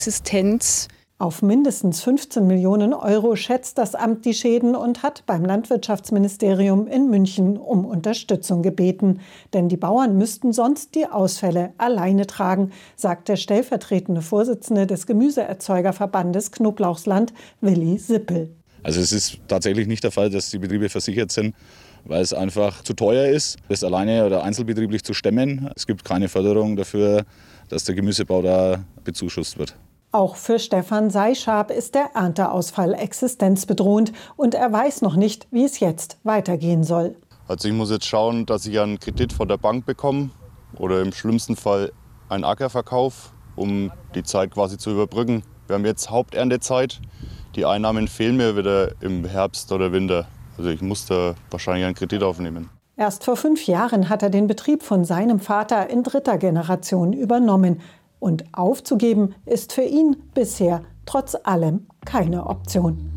Existenz. Auf mindestens 15 Millionen Euro schätzt das Amt die Schäden und hat beim Landwirtschaftsministerium in München um Unterstützung gebeten. Denn die Bauern müssten sonst die Ausfälle alleine tragen, sagt der stellvertretende Vorsitzende des Gemüseerzeugerverbandes Knoblauchsland, Willi Sippel. Also es ist tatsächlich nicht der Fall, dass die Betriebe versichert sind, weil es einfach zu teuer ist, das alleine oder einzelbetrieblich zu stemmen. Es gibt keine Förderung dafür, dass der Gemüsebau da bezuschusst wird. Auch für Stefan Seischab ist der Ernteausfall existenzbedrohend und er weiß noch nicht, wie es jetzt weitergehen soll. Also ich muss jetzt schauen, dass ich einen Kredit von der Bank bekomme oder im schlimmsten Fall einen Ackerverkauf, um die Zeit quasi zu überbrücken. Wir haben jetzt Haupterntezeit. Die Einnahmen fehlen mir wieder im Herbst oder Winter. Also ich muss da wahrscheinlich einen Kredit aufnehmen. Erst vor 5 Jahren hat er den Betrieb von seinem Vater in 3. Generation übernommen. Und aufzugeben ist für ihn bisher trotz allem keine Option.